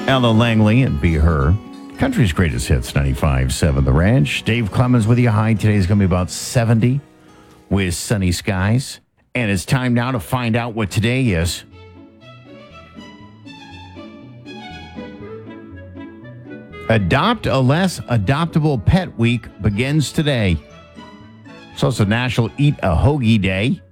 Ella Langley and Be Her. Country's greatest hits, 95.7 The Ranch. Dave Clemens with you. High today is going to be about 70 with sunny skies. And it's time now to find out what today is. Adopt a Less Adoptable Pet Week begins today. It's also National Eat a Hoagie Day.